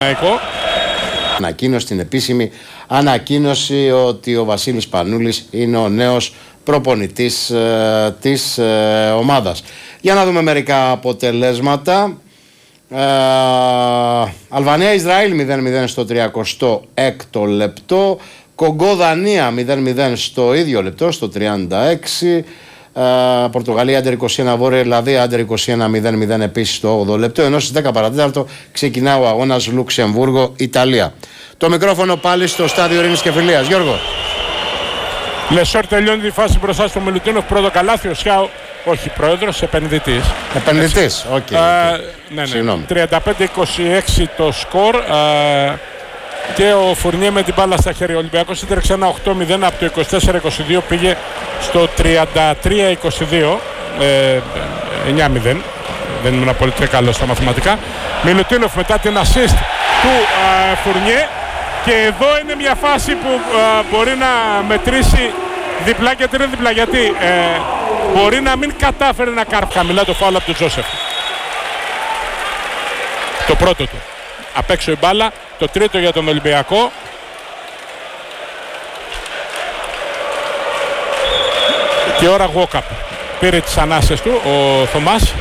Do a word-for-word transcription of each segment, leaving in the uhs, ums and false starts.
Ανακοίνωση, την επίσημη ανακοίνωση ότι ο Βασίλης Πανούλης είναι ο νέος προπονητής ε, της ε, ομάδας. Για να δούμε μερικά αποτελέσματα. ε, Αλβανία-Ισραήλ μηδέν μηδέν στο τριακοστό έκτο λεπτό. Κογκό-Δανία μηδέν μηδέν στο ίδιο λεπτό, στο τριάντα έξι. Uh, Πορτογαλία άντερ είκοσι ένα, Βόρεια Ιρλανδία άντερ είκοσι ένα μηδέν μηδέν επίσης στο όγδοο λεπτό, ενώ στις δέκα παρά τέταρτο ξεκινά ο αγώνας Λουξεμβούργο-Ιταλία. Το μικρόφωνο πάλι στο στάδιο Ειρήνης και Φιλίας. Γιώργο. Λεσόρ τελειώνει τη φάση μπροστά στο Μιλουτίνοφ, πρώτο καλάθι, ο Σιάου, όχι πρόεδρος, επενδυτής. Επενδυτής, οκ. Okay, uh, okay. Ναι, ναι. Συγγνώμη. τριάντα πέντε είκοσι έξι το σκορ. Uh, και ο Φουρνιέ με την μπάλα στα χέρια. Ο Ολυμπιακός έτρεξε ένα οκτώ μηδέν από το είκοσι τέσσερα είκοσι δύο, πήγε στο τριάντα τρία είκοσι δύο, ε, εννιά μηδέν. Δεν ήμουν πολύ καλό στα μαθηματικά. Μιλουτίνοφ μετά την assist του ε, Φουρνιέ, και εδώ είναι μια φάση που ε, μπορεί να μετρήσει διπλά, γιατί είναι διπλά, γιατί ε, μπορεί να μην κατάφερε να κάνει χαμηλά το φάουλ από τον Τζόσεφ. Το πρώτο του. Απ' έξω η μπάλα, το τρίτο για τον Ολυμπιακό. Και ώρα walk-up. Πήρε τις ανάσες του ο Θωμάς.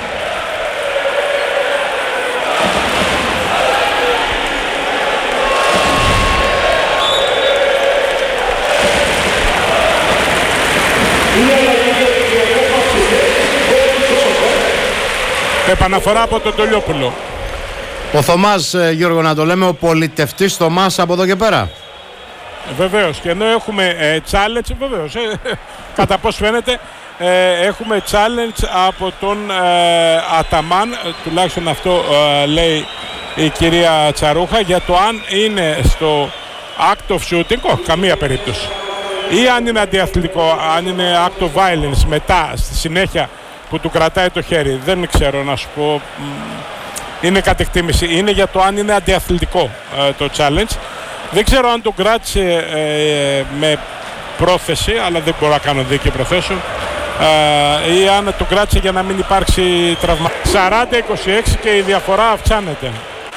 Επαναφορά από τον Τολιόπουλο. Ο Θωμάς, Γιώργο, να το λέμε, ο πολιτευτής Θωμάς από εδώ και πέρα. Βεβαίως, και ενώ έχουμε ε, challenge, βεβαίως, ε, κατά πώς φαίνεται, ε, έχουμε challenge από τον ε, Αταμάν, ε, τουλάχιστον αυτό ε, λέει η κυρία Τσαρούχα, για το αν είναι στο act of shooting, όχι, καμία περίπτωση, ή αν είναι αντιαθλητικό, αν είναι act of violence μετά, στη συνέχεια που του κρατάει το χέρι. Δεν ξέρω να σου πω, είναι κατ' εκτίμηση, είναι για το αν είναι αντιαθλητικό ε, το challenge. Δεν ξέρω αν τον κράτησε ε, με πρόθεση, αλλά δεν μπορώ να κάνω δίκαιο προθέσεων, ε, ή αν τον κράτησε για να μην υπάρξει τραυμα. σαράντα είκοσι έξι και η διαφορά αυξάνεται.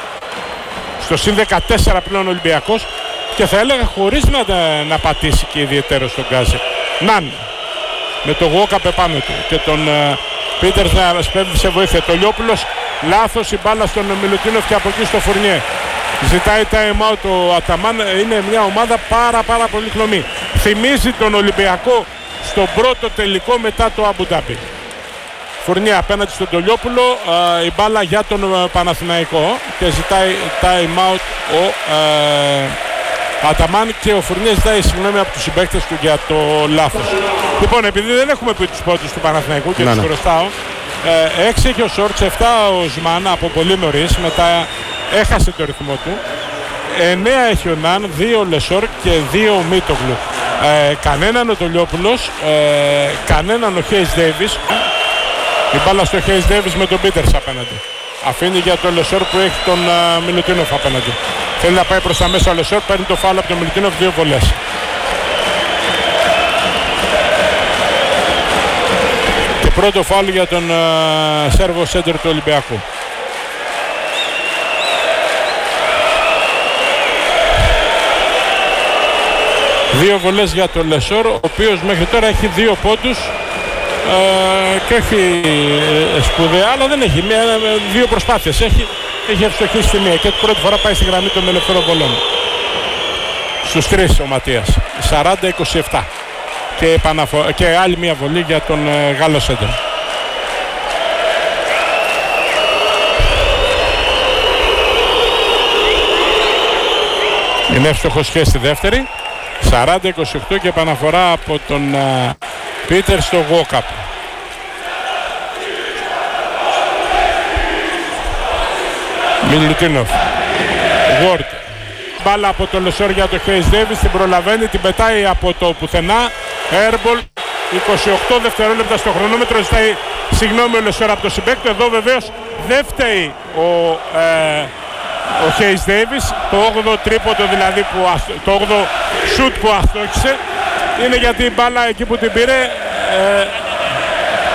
Στο συν δεκατέσσερα πλέον ο Ολυμπιακός, και θα έλεγα χωρίς να, να πατήσει και ιδιαίτερο στον Γκάζι. Ναν με το walk-up επάνω του και τον ε, Πίτερς να σπέβει σε βοήθεια. Το Λιόπουλος, λάθος η μπάλα στον Μιλουτίνοφ και από εκεί στο Φουρνιέ. Ζητάει time out ο Αταμάν. Είναι μια ομάδα πάρα πάρα πολύ χλωμή. Θυμίζει τον Ολυμπιακό στον πρώτο τελικό μετά το Αμπουντάμπι. Φουρνιέ απέναντι στον Τολιόπουλο, ε, η μπάλα για τον ε, Παναθηναϊκό, και ζητάει time out ο ε, Αταμάν, και ο Φουρνιέ ζητάει συγγνώμη από τους συμπαίκτες του για το λάθος. Λοιπόν, επειδή δεν έχουμε πει τους πόντους του Παναθηναϊκού και τους χρωστάω, ε, έξι έχει ο Σόρτς, επτά ο Ζμάν από πολύ νωρίς, μετά έχασε το ρυθμό του. εννέα έχει ο Ναν, δύο ο Λεσόρ και δύο ο Μίτογλου. Ε, κανέναν ο Τολιόπουλος, ε, κανέναν ο Χέις Ντέιβις. Η μπάλα στο Χέις Ντέιβις με τον Πίτερς απέναντι. Αφήνει για τον Λεσόρ που έχει τον uh, Μιλουτίνοφ απέναντι. Θέλει να πάει προς τα μέσα ο Λεσόρ, παίρνει το φάουλ από τον Μιλουτίνοφ, δύο βολές. Και πρώτο φάουλ για τον uh, Σέρβο σέντερ του Ολυμπιακού. Δύο βολές για τον Λεσόρ, ο οποίος μέχρι τώρα έχει δύο πόντους ε, και έχει ε, σπουδαία, αλλά δεν έχει μία, δύο προσπάθειες. Έχει, έχει ευστοχίσει στη μία και την πρώτη φορά πάει στη γραμμή των ελευθερών βολών. Στους τρεις ο Ματίας, σαράντα είκοσι επτά. Και, επαναφο... και άλλη μία βολή για τον ε, Γάλλο σέντερ. Είναι εύστοχος και στη δεύτερη. σαράντα είκοσι οκτώ και επαναφορά από τον uh, Πίτερ στο walk-up. Μιλουτίνοφ, Ward, μπάλα από το Λεσόρ για το Χέις Ντέιβις, την προλαβαίνει, την πετάει από το πουθενά, airball, είκοσι οκτώ δευτερόλεπτα στο χρονόμετρο, ζητάει συγγνώμη ο Λεσόρ από το συμπέκτο. Εδώ βεβαίως δεν φταίει ο ε, ο Χέις Ντέιβις, το όγδοο τρίποντο δηλαδή, που αστο, το όγδοο σουτ που αστόχησε, είναι γιατί η μπάλα εκεί που την πήρε ε,